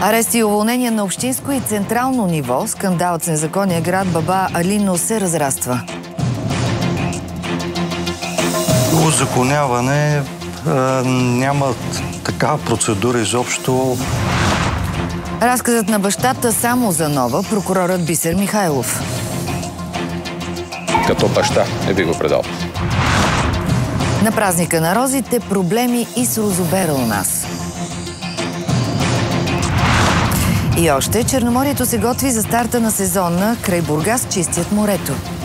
Арести и уволнения на общинско и централно ниво. Скандалът с незаконния град Баба Алино се разраства. Узаконяване няма такава процедура изобщо. Разказът на бащата само за нова, прокурорът Бисер Михайлов. Като баща не би го предал. На празника на розите проблеми и с розобера у нас. И още, Черноморието се готви за старта на сезона, край Бургас чистят морето.